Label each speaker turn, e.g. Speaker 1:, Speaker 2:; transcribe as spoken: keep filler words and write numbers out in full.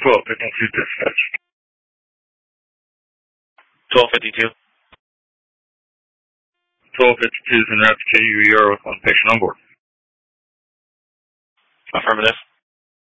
Speaker 1: twelve fifty-two dispatch.
Speaker 2: twelve fifty-two.
Speaker 1: twelve fifty-two is in route to K U E R with one patient on board.
Speaker 2: Affirmative.